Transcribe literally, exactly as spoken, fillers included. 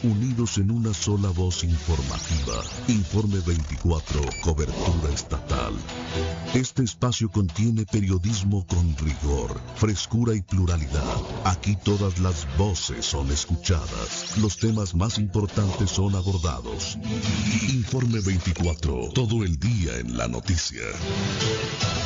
unidos en una sola voz informativa. Informe veinticuatro, cobertura estatal. Este espacio contiene periodismo con rigor, frescura y pluralidad. Aquí todas las voces son escuchadas. Los temas más importantes son abordados. Informe veinticuatro, todo el día en la noticia.